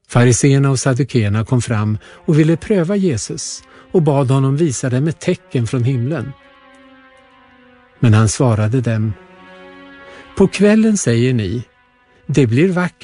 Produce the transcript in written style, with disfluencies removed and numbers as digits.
Fariséerna och saddukeerna kom fram och ville pröva Jesus och bad honom visa dem ett tecken från himlen. Men han svarade dem: på kvällen säger ni, det blir vackert